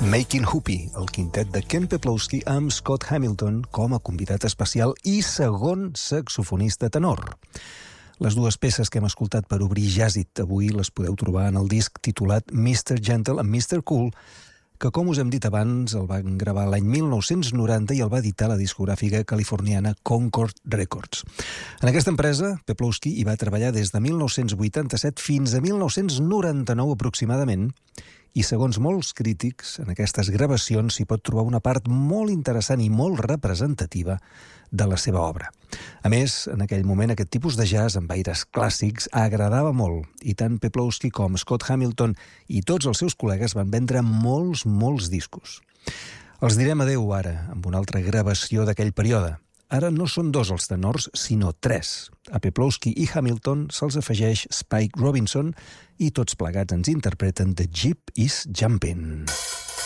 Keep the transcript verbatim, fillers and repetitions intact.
Making Hoopy, el quintet de Ken Peplowski amb Scott Hamilton com a convidat especial i segon saxofonista tenor. Les dues peces que hem escoltat per obrir Jazzit avui les podeu trobar en el disc titulat mister Gentle and mister Cool, que, com us hem dit abans, el van gravar l'any mil nou-cents noranta i el va editar la discogràfica californiana Concord Records. En aquesta empresa, Peplowski hi va treballar des de mil nou-cents vuitanta-set fins a mil nou-cents noranta-nou aproximadament, i segons molts crítics, en aquestes gravacions s'hi pot trobar una part molt interessant i molt representativa de la seva obra. A més, en aquell moment aquest tipus de jazz amb aires clàssics agradava molt, i tant Peplowski com Scott Hamilton i tots els seus col·legues van vendre molts, molts discos. Els direm adeu ara amb una altra gravació d'aquell període. Ara no són dos els tenors, sinó tres. A Peplowski i Hamilton se'ls afegeix Spike Robinson i tots plegats ens interpreten The Jeep is Jumpin'.